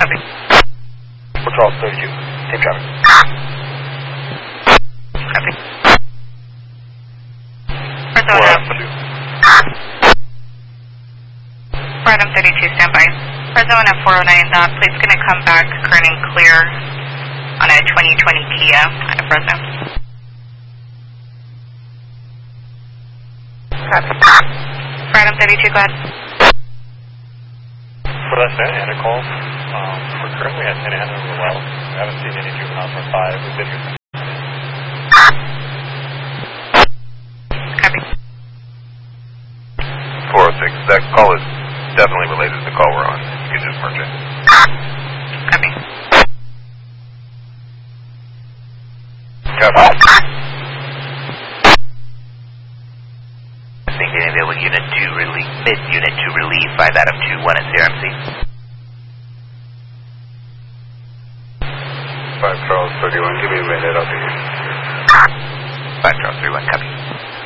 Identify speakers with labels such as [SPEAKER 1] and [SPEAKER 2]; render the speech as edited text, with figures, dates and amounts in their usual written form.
[SPEAKER 1] Copy.
[SPEAKER 2] Patrol 32. Same traffic.
[SPEAKER 1] Copy. Freedom 32, standby. Present at 409, please can I come back current and clear on a 2020 Kia at a Fresno. Copy. Freedom 32, go ahead.
[SPEAKER 2] For that Santa Ana call, we're currently at Santa Ana as well. We haven't seen any juveniles from 5. We've been here.
[SPEAKER 1] Copy.
[SPEAKER 3] 406, that call is definitely related to the call we're on. You can just merge it.
[SPEAKER 1] Copy.
[SPEAKER 3] Copy.
[SPEAKER 4] Thinking available Unit 2 relief, mid-Unit 2 relief, 5 Adam 2-1 at CRMC.
[SPEAKER 3] 5 Charles 31, give me a minute, I'll be here.
[SPEAKER 4] 5 Charles 31, copy.